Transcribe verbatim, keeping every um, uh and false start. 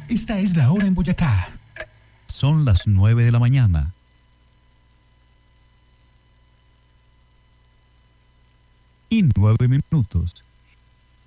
Esta es la hora en Boyacá. Son las nueve de la mañana. Y nueve minutos.